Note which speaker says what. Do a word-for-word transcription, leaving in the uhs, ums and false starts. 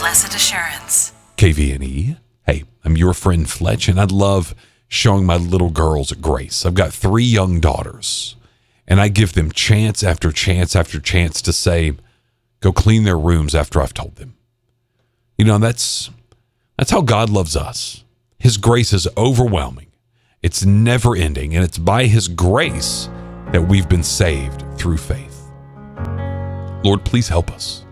Speaker 1: blessed assurance.
Speaker 2: K V N E. Hey, I'm your friend Fletch, and I love showing my little girls grace. I've got three young daughters, and I give them chance after chance after chance to say, go clean their rooms after I've told them. You know, that's that's how God loves us. His grace is overwhelming. It's never ending, and it's by his grace that we've been saved through faith. Lord, please help us.